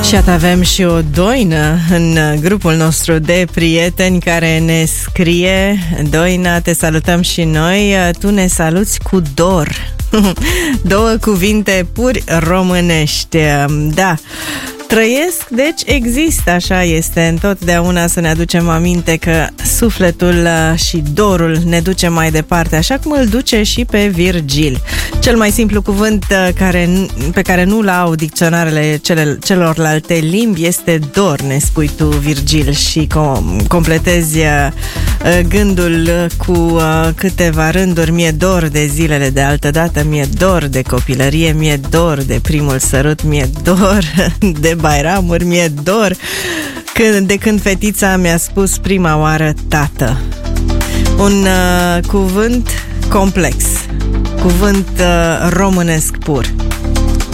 Și avem și o doină în grupul nostru de prieteni care ne scrie: Doina, te salutăm și noi, tu ne saluți cu dor. Două cuvinte puri românești. Da, trăiesc, deci există, așa este întotdeauna, să ne aducem aminte că sufletul și dorul ne duce mai departe, așa cum îl duce și pe Virgil. Cel mai simplu cuvânt pe care nu-l au dicționarele celorlalte limbi este dor, ne spui tu, Virgil, și completezi gândul cu câteva rânduri. Mi-e dor de zilele de altădată, mi-e dor de copilărie, mi-e dor de primul sărut, mi-e dor de bairamuri, mi-e dor de când fetița mi-a spus prima oară tată. Un cuvânt complex, cuvânt românesc pur.